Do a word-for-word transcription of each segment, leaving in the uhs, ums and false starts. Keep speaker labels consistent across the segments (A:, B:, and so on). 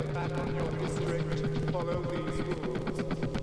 A: attack on your district, follow these rules.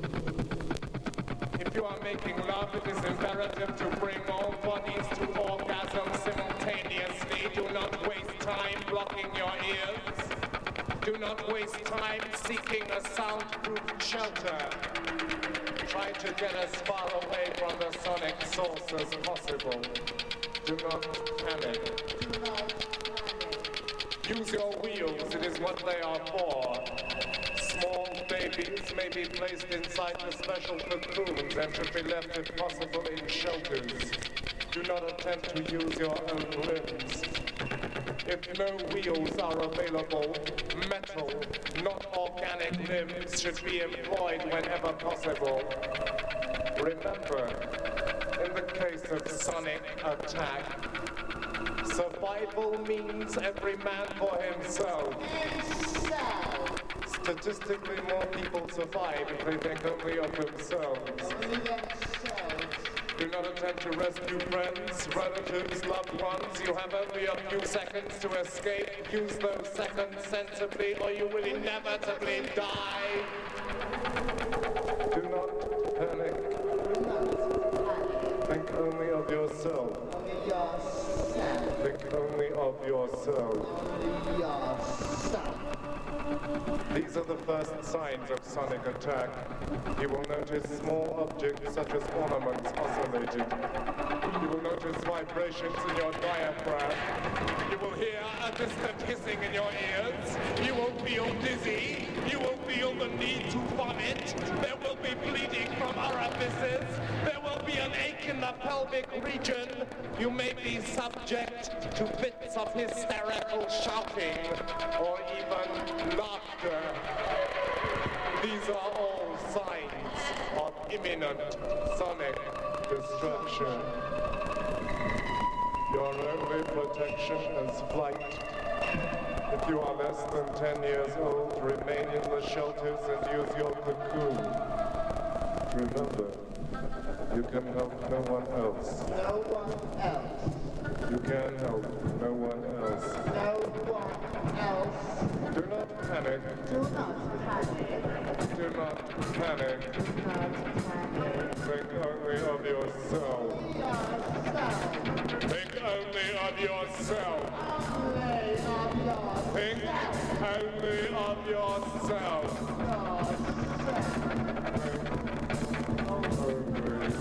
A: If you are making love, it is imperative to bring all bodies to orgasm simultaneously. Do not waste time blocking your ears. Do not waste time seeking a soundproof shelter. Try to get as far away from the sonic source as possible. Do not panic.
B: Do not panic.
A: Use your wheels, it is what they are for. Small babies may be placed inside the special cocoons and should be left if possible in shelters. Do not attempt to use your own limbs. If no wheels are available, metal, not organic limbs should be employed whenever possible. Remember, in the case of sonic attack, survival means every man for himself.
B: Himself.
A: Statistically, more people survive if they think only of themselves.
B: Only themselves.
A: Do not attempt to rescue friends, relatives, loved ones. You have only a few seconds to escape. Use those seconds sensibly or you will inevitably die. Do not panic.
B: Do not panic.
A: Think only of yourself.
B: Only yourself.
A: Think only of yourself.
B: Only yourself.
A: These are the first signs of sonic attack. You will notice small objects such as ornaments oscillating. You will notice vibrations in your diaphragm. You will hear a distant hissing in your ears. You will feel dizzy. You will feel the need to vomit. There will be bleeding from orifices. There will be an ache in the pelvic region. You may be subject to fits of hysterical shouting or even laughter. These are all signs of imminent sonic destruction. Your only protection is flight. If you are less than ten years old, remain in the shelters and use your cocoon. Remember, you can help no one else.
B: No one else.
A: You can help no one else.
B: No one else.
A: Do not panic.
B: Do not panic.
A: Do not panic.
B: Do not panic.
A: Think only of yourself.
B: Yourself.
A: Think only of yourself.
B: Only of yourself.
A: Think only of yourself.